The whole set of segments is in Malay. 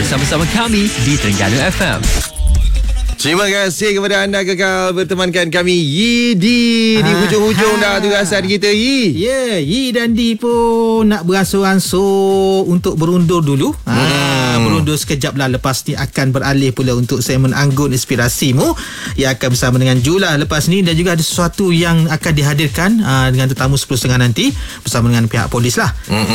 bersama-sama kami di Terengganu FM. Terima kasih kepada anda kekal bertemankan kami Yi di hujung-hujung dah tugasan kita Yi. Ya, Yi dan Di pun nak beransur-ansur untuk berundur dulu. Berundur sekejap lah. Lepas ni akan beralih pula untuk segmen Anggun Inspirasimu yang akan bersama dengan Julah lepas ni, dan juga ada sesuatu yang akan dihadirkan dengan tetamu 10.30 nanti bersama dengan pihak polis lah.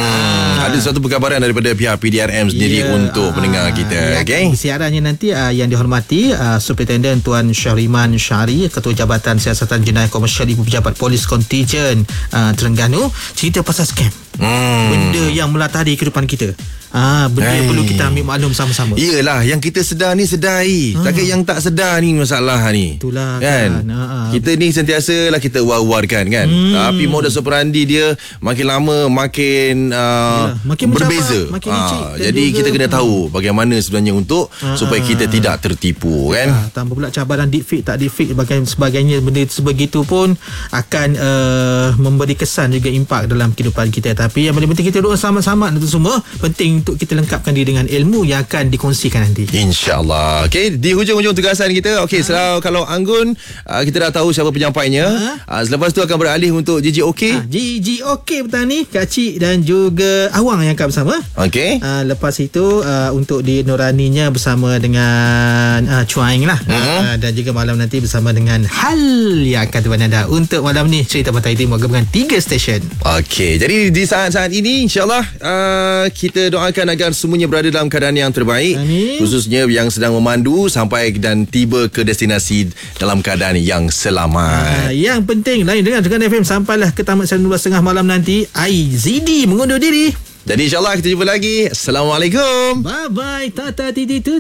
Ada satu perkabaran daripada pihak PDRM sendiri untuk pendengar kita. Okay. Siarannya nanti yang dihormati Superintendent Tuan Syahriman Syahri, Ketua Jabatan Siasatan Jenayah Komersial Ibu Pejabat Polis Kontijen Terengganu, cerita pasal scam. Benda yang melatari kehidupan kita. Benda yang perlu kita ambil maklum sama-sama. Yelah, yang kita sedar ni sedari. Takkan yang tak sedar ni masalah ni. Itulah kan. Kita ni sentiasa lah kita war-warkan kan. Tapi modus operandi dia makin lama makin berbeza. Makin licik. Jadi kita kena tahu bagaimana sebenarnya untuk supaya kita tidak tertipu kan. Tanpa pula cabaran deepfake tak deepfake sebagainya, benda sebegitu pun akan memberi kesan juga impak dalam kehidupan kita. Tapi yang paling penting kita doa sama-sama itu semua. Penting untuk kita lengkapkan diri dengan ilmu yang akan dikongsikan nanti, InsyaAllah. Okay, di hujung-hujung tugasan kita. Okay, kalau Anggun kita dah tahu siapa penyampainya. Selepas tu akan beralih untuk Gigi OK. Gigi OK petang ni, Kak Cik dan juga Awang yang akan bersama. Okay. Lepas itu untuk di Nuraninya bersama dengan Chuaing lah. Dan juga malam nanti bersama dengan Hal yang akan tuan anda. Untuk malam ni Cerita Pantai Timur gabungan 3 stesen. Okay, jadi di saat-saat ini InsyaAllah kita doakan agar semuanya berada dalam keadaan yang terbaik. Amin. Khususnya yang sedang memandu sampai dan tiba ke destinasi dalam keadaan yang selamat. Yang penting lain dengan FM sampailah ke tamat 12.30 malam nanti. IZD mengundur diri. Jadi insyaAllah kita jumpa lagi. Assalamualaikum. Bye-bye. Tata titi tut.